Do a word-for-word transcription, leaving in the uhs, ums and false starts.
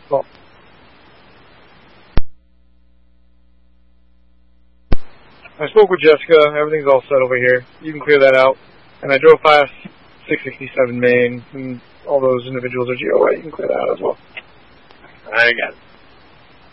Well, I spoke with Jessica. Everything's all set over here. You can clear that out. And I drove past six sixty-seven Main, and all those individuals are G O A. You can clear that out as well. I got it.